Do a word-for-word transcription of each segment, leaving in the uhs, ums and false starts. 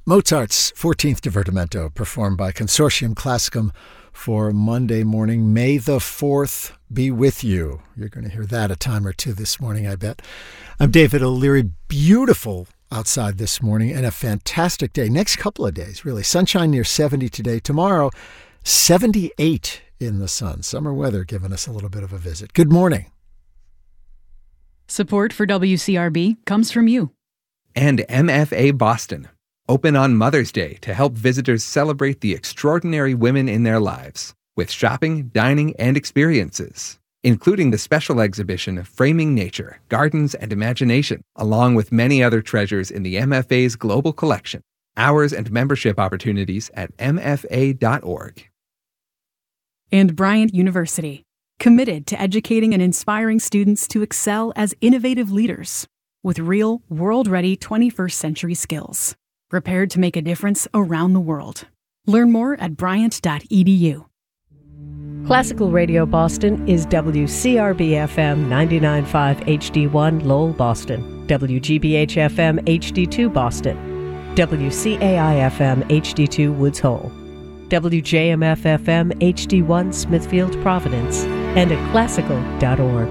Mozart's fourteenth Divertimento, performed by Consortium Classicum for Monday morning. May the fourth be with you. You're going to hear that a time or two this morning, I bet. I'm David O'Leary. Beautiful outside this morning and a fantastic day. Next couple of days, really. Sunshine near seventy today. Tomorrow, seventy-eight in the sun. Summer weather giving us a little bit of a visit. Good morning. Support for W C R B comes from you. And M F A Boston, open on Mother's Day to help visitors celebrate the extraordinary women in their lives with shopping, dining, and experiences, including the special exhibition Framing Nature, Gardens, and Imagination, along with many other treasures in the M F A's global collection. Hours and membership opportunities at m f a dot org. And Bryant University, committed to educating and inspiring students to excel as innovative leaders with real, world-ready twenty-first century skills, prepared to make a difference around the world. Learn more at bryant dot e d u. Classical Radio Boston is W C R B F M ninety-nine point five H D one Lowell, Boston, W G B H F M H D two Boston, W C A I F M H D two Woods Hole, W J M F F M H D one Smithfield, Providence, and at classical dot org.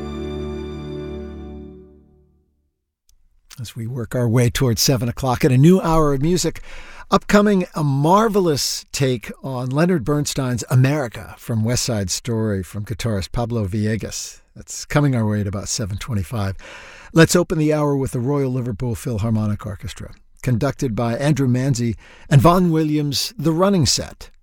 As we work our way towards seven o'clock and a new hour of music, upcoming a marvelous take on Leonard Bernstein's America from West Side Story from guitarist Pablo Villegas. That's coming our way at about seven twenty-five. Let's open the hour with the Royal Liverpool Philharmonic Orchestra, conducted by Andrew Manzi and Vaughan Williams' The Running Set.